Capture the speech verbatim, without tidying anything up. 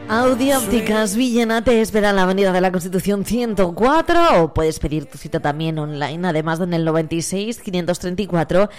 Audi Ópticas Villena te espera en la Avenida de la Constitución ciento cuatro, o puedes pedir tu cita también online, además en el noventa y seis, quinientos treinta y cuatro,